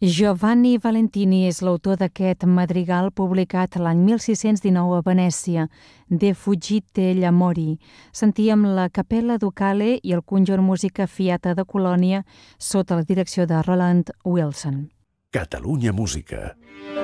Giovanni Valentini és l'autor d'aquest madrigal publicat l'any 1619 a Venècia, De Fuggite gli Amori. Sentíem la Capella Ducale i el Conjur Música Fiata de Colònia sota la direcció de Roland Wilson. Catalunya Música.